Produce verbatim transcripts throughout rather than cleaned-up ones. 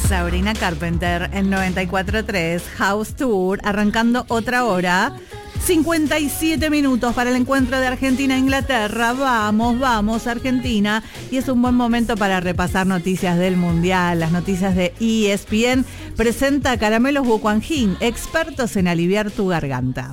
Sabrina Carpenter en noventa y cuatro punto tres House Tour, arrancando otra hora. cincuenta y siete minutos para el encuentro de Argentina-Inglaterra. Vamos, vamos Argentina. Y es un buen momento para repasar noticias del Mundial. Las noticias de E S P N. Presenta Caramelos Bukwanhin, expertos en aliviar tu garganta.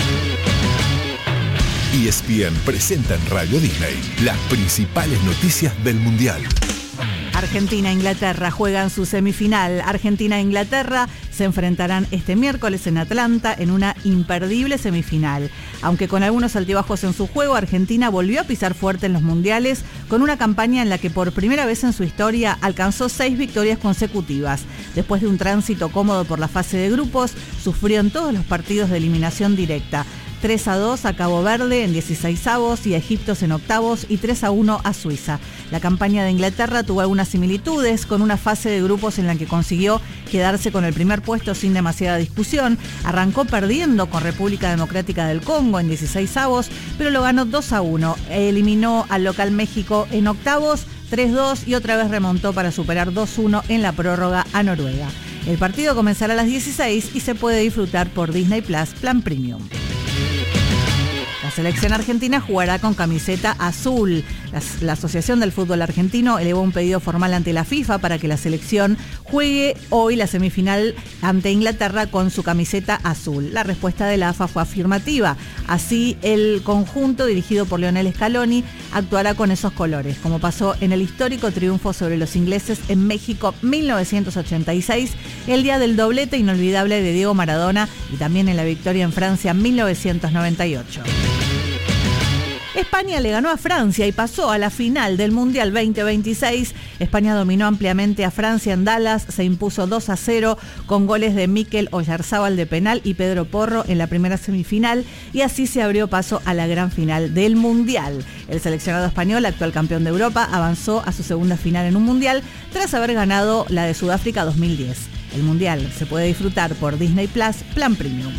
E S P N presenta en Radio Disney las principales noticias del Mundial. Argentina e Inglaterra juegan su semifinal. Argentina e Inglaterra se enfrentarán este miércoles en Atlanta en una imperdible semifinal. Aunque con algunos altibajos en su juego, Argentina volvió a pisar fuerte en los mundiales con una campaña en la que por primera vez en su historia alcanzó seis victorias consecutivas. Después de un tránsito cómodo por la fase de grupos, sufrió en todos los partidos de eliminación directa. tres a dos a Cabo Verde en dieciseisavos y a Egipto en octavos y tres a uno a Suiza. La campaña de Inglaterra tuvo algunas similitudes con una fase de grupos en la que consiguió quedarse con el primer puesto sin demasiada discusión. Arrancó perdiendo con República Democrática del Congo en dieciseisavos, pero lo ganó dos a uno. Eliminó al local México en octavos, tres dos y otra vez remontó para superar dos uno en la prórroga a Noruega. El partido comenzará a las dieciséis y se puede disfrutar por Disney Plus Plan Premium. La selección argentina jugará con camiseta azul. La, la Asociación del Fútbol Argentino elevó un pedido formal ante la FIFA para que la selección juegue hoy la semifinal ante Inglaterra con su camiseta azul. La respuesta de la A F A fue afirmativa. Así, el conjunto dirigido por Lionel Scaloni actuará con esos colores, como pasó en el histórico triunfo sobre los ingleses en México mil novecientos ochenta y seis, el día del doblete inolvidable de Diego Maradona, y también en la victoria en Francia mil novecientos noventa y ocho. España le ganó a Francia y pasó a la final del Mundial veinte veintiséis. España dominó ampliamente a Francia en Dallas, se impuso dos a cero con goles de Mikel Oyarzábal de penal y Pedro Porro en la primera semifinal, y así se abrió paso a la gran final del Mundial. El seleccionado español, actual campeón de Europa, avanzó a su segunda final en un Mundial tras haber ganado la de Sudáfrica dos mil diez. El Mundial se puede disfrutar por Disney Plus Plan Premium.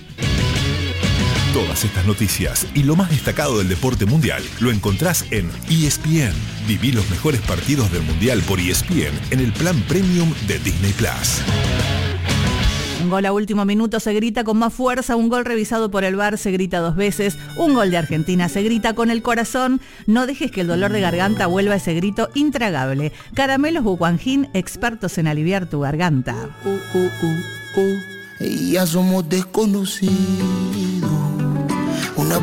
Todas estas noticias y lo más destacado del deporte mundial lo encontrás en E S P N. Viví los mejores partidos del Mundial por E S P N en el plan premium de Disney Plus. Un gol a último minuto se grita con más fuerza, un gol revisado por el V A R se grita dos veces, un gol de Argentina se grita con el corazón. No dejes que el dolor de garganta vuelva a ese grito intragable. Caramelos Bukwanhin, expertos en aliviar tu garganta. Uh, uh, uh, uh, uh. Ya somos desconocidos. Una